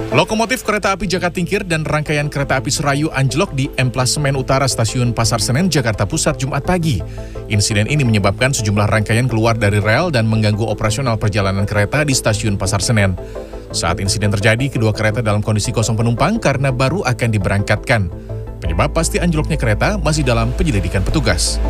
Lokomotif kereta api Jakatingkir dan rangkaian kereta api Serayu anjlok di emplasemen utara Stasiun Pasar Senen, Jakarta Pusat, Jumat pagi. Insiden ini menyebabkan sejumlah rangkaian keluar dari rel dan mengganggu operasional perjalanan kereta di Stasiun Pasar Senen. Saat insiden terjadi, kedua kereta dalam kondisi kosong penumpang karena baru akan diberangkatkan. Penyebab pasti anjloknya kereta masih dalam penyelidikan petugas.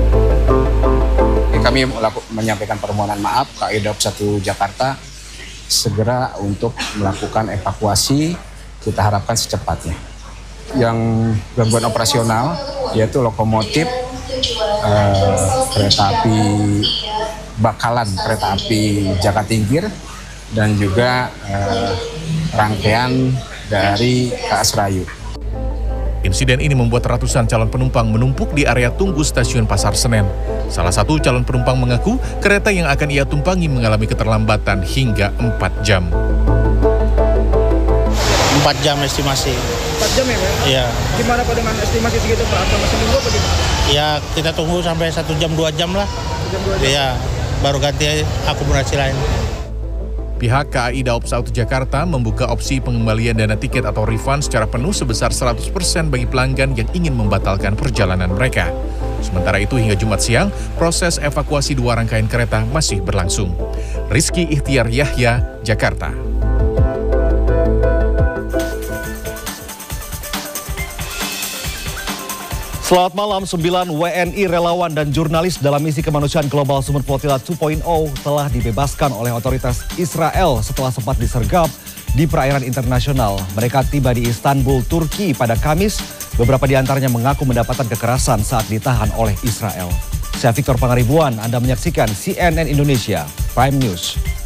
Kami menyampaikan permohonan maaf KAI Daob 1 Jakarta segera untuk melakukan evakuasi, kita harapkan secepatnya. Yang gangguan operasional yaitu lokomotif, kereta api Bakalan, kereta api Jakatingkir, dan juga rangkaian dari KA Serayu. Insiden ini membuat ratusan calon penumpang menumpuk di area tunggu Stasiun Pasar Senen. Salah satu calon penumpang mengaku kereta yang akan ia tumpangi mengalami keterlambatan hingga 4 jam. 4 jam estimasi. 4 jam ya Pak? Iya. Gimana Pak dengan estimasi segitu Pak? Apa masih nunggu apa gimana? Ya kita tunggu sampai 1 jam 2 jam lah. 1 jam 2 jam? Iya, baru ganti akomodasi lain. Pihak KAI Daob 1 Jakarta membuka opsi pengembalian dana tiket atau refund secara penuh sebesar 100% bagi pelanggan yang ingin membatalkan perjalanan mereka. Sementara itu hingga Jumat siang, proses evakuasi 2 rangkaian kereta masih berlangsung. Rizky Ihtiar Yahya, Jakarta. Selamat malam, 9 WNI relawan dan jurnalis dalam misi kemanusiaan Global Sumut Flotilla 2.0 telah dibebaskan oleh otoritas Israel setelah sempat disergap di perairan internasional. Mereka tiba di Istanbul, Turki pada Kamis. Beberapa di antaranya mengaku mendapatkan kekerasan saat ditahan oleh Israel. Saya Victor Pangaribuan, Anda menyaksikan CNN Indonesia Prime News.